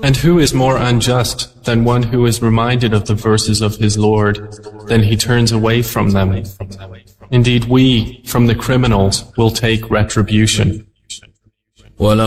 And who is more unjust than one who is reminded of the verses of his Lord, then he turns away from them? Indeed, we, from the criminals, will take retribution.